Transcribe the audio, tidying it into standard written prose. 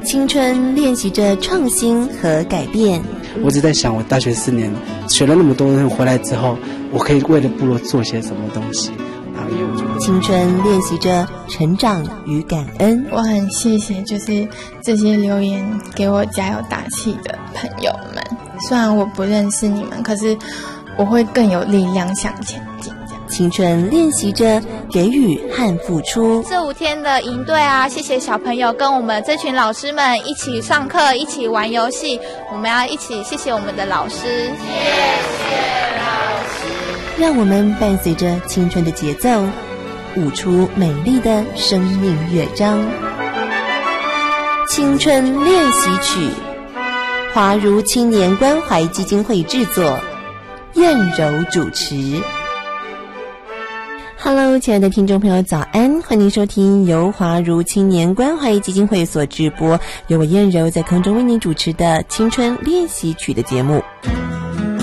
青春练习着创新和改变。 我只在想，我大学4年学了那么多东西，回来之后，我可以为了部落做些什么东西。 青春练习着成长与感恩。 我很谢谢就是这些留言给我加油打气的朋友们，虽然我不认识你们，可是我会更有力量向前进。 青春练习着给予和付出。 这5天的营队啊，谢谢小朋友跟我们这群老师们一起上课，一起玩游戏，我们要一起谢谢我们的老师。谢谢老师。 让我们伴随着青春的节奏，舞出美丽的生命乐章。青春练习曲，华如青年关怀基金会制作，燕柔主持。Hello， 亲爱的听众朋友，早安！欢迎收听由华如青年关怀基金会所直播，由我燕柔在空中为您主持的青春练习曲的节目。